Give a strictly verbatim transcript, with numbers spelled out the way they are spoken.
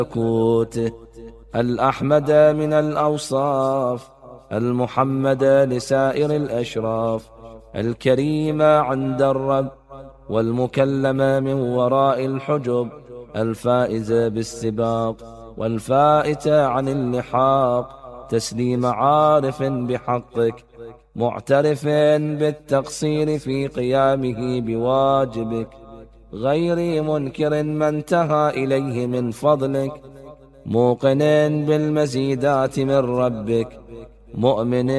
ملكوته، الأحمد من الأوصاف، المحمد لسائر الأشراف، الكريم عند الرب، والمكلم من وراء الحجب، الفائز بالسباق، والفائت عن اللحاق، تسليم عارف بحقك، معترف بالتقصير في قيامه بواجبك، غير منكر ما انتهى إليه من فضلك، موقن بالمزيدات من ربك، مؤمن